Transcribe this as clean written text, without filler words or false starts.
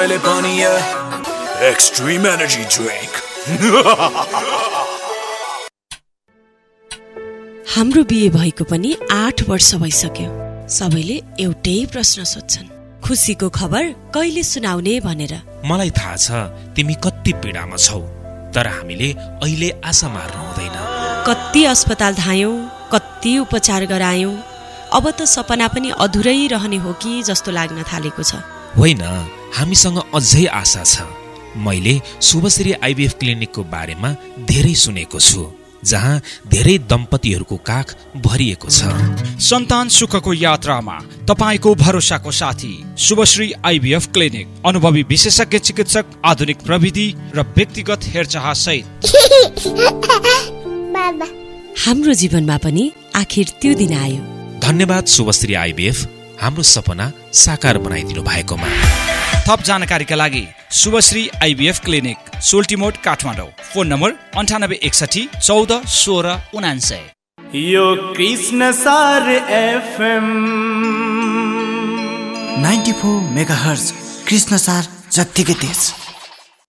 मैले पनि extreme energy drink. हाम्रो बिहे भएको पनि 8 वर्ष भइसक्यो। सबैले एउटै प्रश्न सोध्छन्, खुसीको खबर कहिले सुनाउने भनेर। मलाई थाहा छ तिमी कति पीडामा छौ, तर हामीले अहिले आशा मार्नु हुँदैन। कति अस्पताल धायौं, कति उपचार गरायौं, अब त सपना पनि अधुरै रहने हो कि जस्तो लाग्न थालेको छ। होइन, हामीसँग अझै आशा छ। मैले शुभश्री आइभीएफ क्लिनिकको बारेमा धेरै सुनेको छु, जहाँ धेरै दम्पतिहरूको काख भरिएको छ। सन्तान सुखको यात्रामा तपाईको भरोसाको साथी शुभश्री आइभीएफ क्लिनिक। अनुभवी विशेषज्ञ चिकित्सक, आधुनिक प्रविधि र व्यक्तिगत हेरचाह सहित। हाम्रो जीवनमा पनि आखिर त्यो दिन आयो। धन्यवाद शुभश्री आइभीएफ, हाम्रो सपना साकार बनाइदिनु भएकोमा। थप जानकारीका लागि Shubhashree IVF clinic, सोल्टिमोड, Kathmandu. Phone number 9861 14 16 99। यो कृष्णसार एफएम 94 मेगाहर्ज, कृष्णसार जत्तिकै तेज।